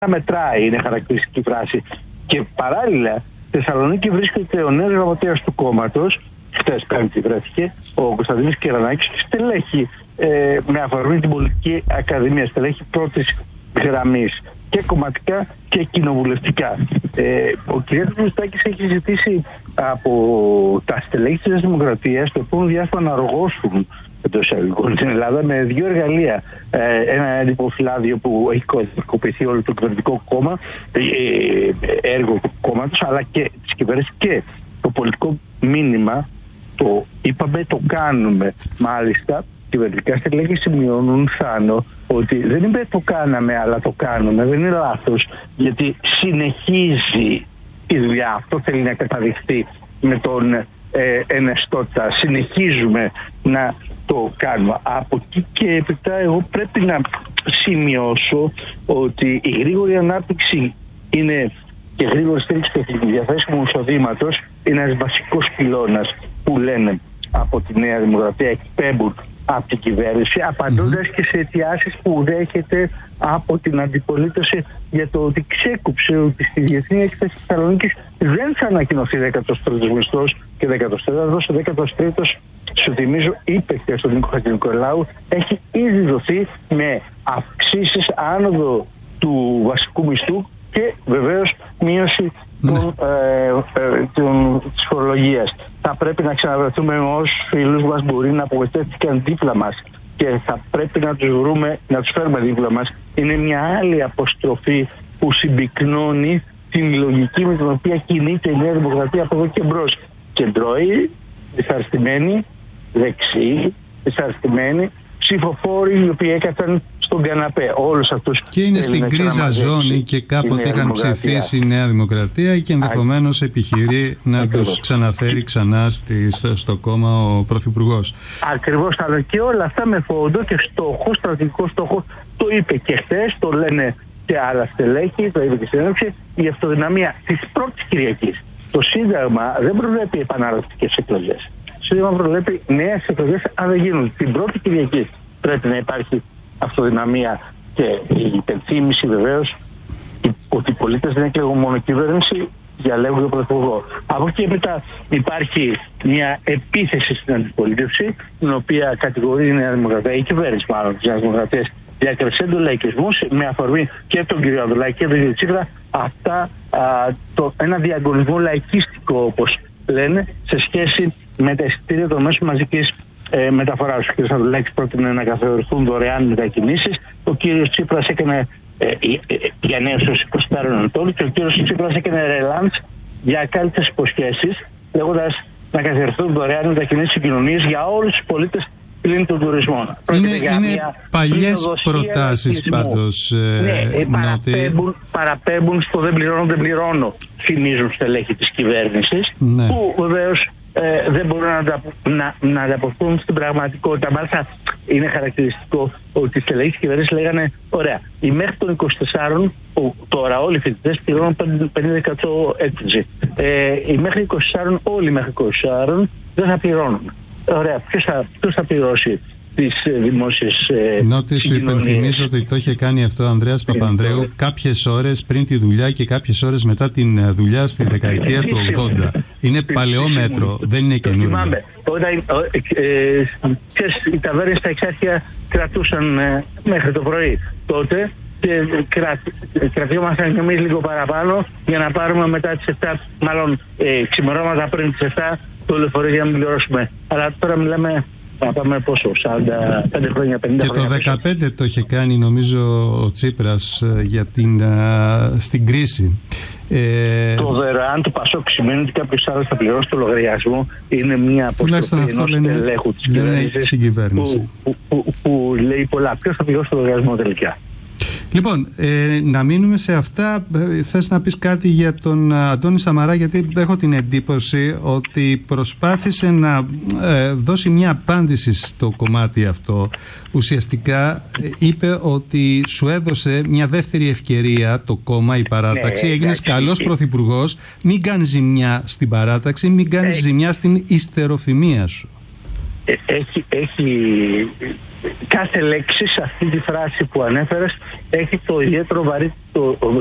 μετράει, είναι χαρακτηριστική φράση. Και παράλληλα, στη Θεσσαλονίκη βρίσκεται ο νέος γραμματέας του κόμματος, χτες Πέμπτη βρέθηκε, ο Κωνσταντίνος Κερανάκης, στελέχη με αφορμή την Πολιτική Ακαδημία, στελέχη πρώτης γραμμής και κομματικά και κοινοβουλευτικά. Ο κ. Μητσοτάκης έχει ζητήσει από τα στελέχη της Δημοκρατίας το επόμενο διάστημα να αργώσουν εντός εισαγωγικών στην Ελλάδα με δύο εργαλεία. Ένα έντυπο φυλάδιο που έχει κωδικοποιηθεί όλο το κυβερνητικό κόμμα, έργο του κόμματος, αλλά και της κυβέρνησης, και το πολιτικό μήνυμα. Το είπαμε, το κάνουμε. Μάλιστα, κυβερνητικά στελέχη σημειώνουν, Θάνο, ότι δεν είπε το κάναμε, αλλά το κάνουμε. Δεν είναι λάθος, γιατί συνεχίζει η δουλειά. Αυτό θέλει να καταδειχθεί με τον ενεστώτα. Συνεχίζουμε να το κάνουμε. Από εκεί και έπειτα εγώ πρέπει να σημειώσω ότι η γρήγορη ανάπτυξη είναι και γρήγορη στήριξη του διαθέσιμου εισοδήματος είναι ένας βασικός πυλώνας που λένε από τη Νέα Δημοκρατία, εκπέμπουν από την κυβέρνηση, απαντώντας και σε αιτιάσεις που δέχεται από την αντιπολίτευση για το ότι ξέκουψε ότι στη Διεθνή Έκθεση της Θεσσαλονίκης δεν θα ανακοινωθεί 13ος μισθός και 14ος. Ο 13ος, σου θυμίζω, είπε και στον Νίκο Χατζηνικολάου, έχει ήδη δοθεί με αυξήσεις άνοδο του βασικού μισθού και βεβαίως μείωση της φορολογίας. Θα πρέπει να ξαναβρεθούμε με όσους φίλους μας μπορεί να απογοητεύτηκαν δίπλα μας και θα πρέπει να τους βρούμε, να τους φέρουμε δίπλα μας. Είναι μια άλλη αποστροφή που συμπυκνώνει την λογική με την οποία κινείται η Νέα Δημοκρατία από εδώ και μπρος. Κεντρώοι, δυσαρεστημένοι, δεξιοί, δυσαρεστημένοι, ψηφοφόροι οι οποίοι έκατσαν στον καναπέ. Όλους αυτούς. Και είναι στην κρίζα ζώνη και κάποτε είχαν ψηφίσει η Νέα Δημοκρατία και ενδεχομένως επιχειρεί να τους ξαναφέρει ξανά στο κόμμα ο Πρωθυπουργός. Ακριβώς, αλλά και όλα αυτά με φόντο και στόχο, στρατηγικό στόχο, το είπε και χθες, το λένε και άλλα στελέχη, το είπε και συνέντευξη, η αυτοδυναμία της πρώτης Κυριακής. Το Σύνταγμα δεν προβλέπει επαναληπτικές εκλογές. Το Σύνταγμα προβλέπει νέες εκλογές αν δεν γίνουν. Την πρώτη Κυριακή πρέπει να υπάρχει αυτοδυναμία και η υπενθύμηση βεβαίως ότι οι πολίτες δεν εκλέγουν μόνο κυβέρνηση, διαλέγουν τον Πρωθυπουργό. Από εκεί μετά υπάρχει μια επίθεση στην αντιπολίτευση, την οποία κατηγορεί η Νέα Δημοκρατία, η κυβέρνηση μάλλον της Νέας Δημοκρατίας, για κρεσέντο λαϊκισμούς, με αφορμή και τον κ. Ανδρουλάκη και τον κ. Τσίπρα, αυτά ένα διαγωνισμό λαϊκίστικο, όπως λένε, σε σχέση με τα εισιτήρια των μέσων μαζικής μεταφοράς. Ο κ. Ανδρουλάκης πρότεινε να καθοριστούν δωρεάν μετακινήσεις. Ο κ. Τσίπρας έκανε για νέους ως 24 Ανατόλου και ο κ. Τσίπρας έκανε ρελάντς για καλύτερες υποσχέσεις, λέγοντας να καθοριστούν δωρεάν μετακινήσεις συγκοινωνίες για όλους τους πολίτες πλην των τουρισμών. Είναι παλιές προτάσεις πάντως. Παραπέμπουν στο δεν πληρώνω, θυμίζουν στελέχη της κυβέρνησης, που βεβαίως δεν μπορούν να ανταποκριθούν στην πραγματικότητα. Μάλιστα είναι χαρακτηριστικό ότι οι στελέχοι της κυβέρνησης λέγανε, ωραία, οι μέχρι των 24, που τώρα όλοι οι φοιτητές πληρώνουν 50% έκπτωση. Οι μέχρι 24, όλοι μέχρι 24 δεν θα πληρώνουν. Ωραία, ποιος θα πληρώσει τις δημόσιες Νότι σου υπενθυμίζω ότι το είχε κάνει αυτό ο Ανδρέας Παπανδρέου κάποιες ώρες πριν τη δουλειά και κάποιες ώρες μετά την δουλειά στη δεκαετία του 80. Είναι παλαιό μέτρο, δεν είναι καινούργιο. Θυμάμαι, όταν οι ταβέρνες στα Εξάρχεια κρατούσαν μέχρι το πρωί τότε και κρατιόμασταν κι εμείς λίγο παραπάνω για να πάρουμε μετά τις 7, μάλλον ξημερώματα πριν τις 7, το λεωφορείο για να μην πληρώσουμε. Αλλά τώρα μιλάμε να πάμε πόσο, 45 χρόνια, 50 και χρόνια. Και το 2015 το είχε κάνει νομίζω ο Τσίπρας για στην κρίση. Το δωρεάν του Πασόκ σημαίνει ότι κάποιος άλλος θα πληρώσει το λογαριασμό. Είναι μια αποστολή ενός ελέγχου της κυβέρνησης που λέει πολλά. Ποιος θα πληρώσει το λογαριασμό τελικά? Λοιπόν, να μείνουμε σε αυτά. Θες να πεις κάτι για τον Αντώνη Σαμαρά, γιατί έχω την εντύπωση ότι προσπάθησε να δώσει μια απάντηση στο κομμάτι αυτό. Ουσιαστικά είπε ότι σου έδωσε μια δεύτερη ευκαιρία το κόμμα, η παράταξη. Έγινες καλός πρωθυπουργός. Μην κάνεις ζημιά στην παράταξη, μην κάνεις ζημιά στην υστεροφημία σου. κάθε λέξη σε αυτή τη φράση που ανέφερες έχει το ιδιαίτερο